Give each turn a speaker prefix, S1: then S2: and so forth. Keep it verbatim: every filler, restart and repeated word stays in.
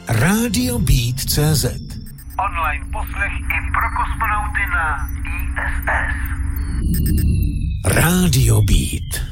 S1: rádio beat tečka cé zet.
S2: Online poslech i pro kosmonauty na í es es.
S1: Rádio Beat.